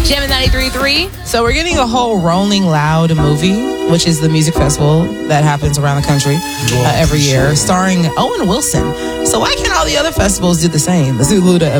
Gem 93.3. So we're getting a whole Rolling Loud movie, which is the music festival that happens around the country every year, starring Owen Wilson. So why can't all the other festivals do the same? The Zuluda